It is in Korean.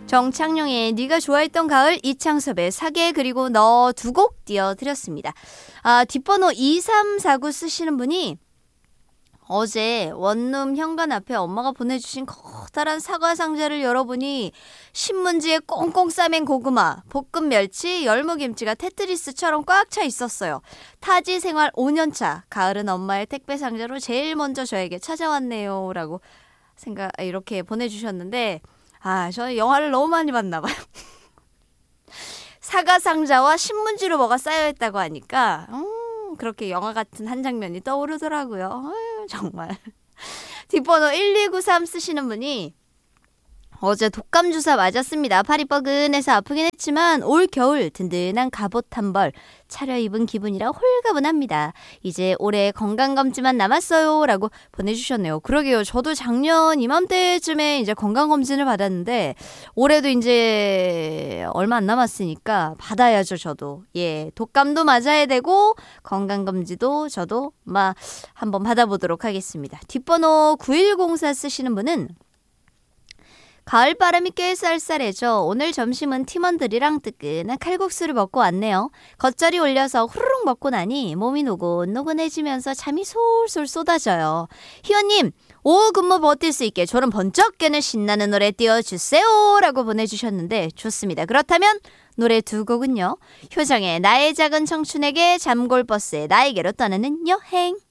정창용의 네가 좋아했던 가을, 이창섭의 사계, 그리고 너 두 곡 띄워드렸습니다. 뒷번호 2349 쓰시는 분이 어제 원룸 현관 앞에 엄마가 보내주신 커다란 사과 상자를 열어보니 신문지에 꽁꽁 싸맨 고구마, 볶음 멸치, 열무김치가 테트리스처럼 꽉 차 있었어요. 타지 생활 5년차, 가을은 엄마의 택배 상자로 제일 먼저 저에게 찾아왔네요 라고 이렇게 보내주셨는데, 저는 영화를 너무 많이 봤나 봐요. 사과 상자와 신문지로 뭐가 쌓여있다고 하니까 그렇게 영화 같은 한 장면이 떠오르더라고요. 정말. 뒷번호 1293 쓰시는 분이 어제 독감 주사 맞았습니다. 팔이 뻐근해서 아프긴 했지만 올 겨울 든든한 갑옷 한 벌 차려입은 기분이라 홀가분합니다. 이제 올해 건강검진만 남았어요 라고 보내주셨네요. 그러게요. 저도 작년 이맘때쯤에 이제 건강검진을 받았는데 올해도 이제 얼마 안 남았으니까 받아야죠. 저도. 예, 독감도 맞아야 되고 건강검진도 저도 한번 받아보도록 하겠습니다. 뒷번호 9104 쓰시는 분은 가을바람이 꽤 쌀쌀해져 오늘 점심은 팀원들이랑 뜨끈한 칼국수를 먹고 왔네요. 겉절이 올려서 후루룩 먹고 나니 몸이 노곤노곤해지면서 잠이 솔솔 쏟아져요. 희원님, 오후 근무 버틸 수 있게 졸음 번쩍 깨는 신나는 노래 띄워주세요 라고 보내주셨는데 좋습니다. 그렇다면 노래 두 곡은요. 효정의 나의 작은 청춘에게, 잠골버스의 나에게로 떠나는 여행.